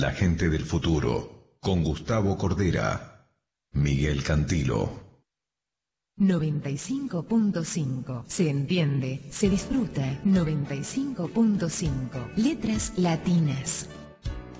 La gente del futuro, con Gustavo Cordera, Miguel Cantilo. 95.5. Se entiende, se disfruta. 95.5. Letras latinas.